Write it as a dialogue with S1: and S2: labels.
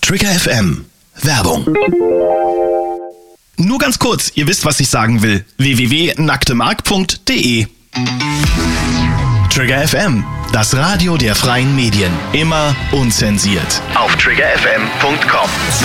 S1: Trigger FM. Werbung. Nur ganz kurz, ihr wisst, was ich sagen will. www.nacktemark.de. Trigger FM, das Radio der freien Medien. Immer unzensiert. Auf triggerfm.com.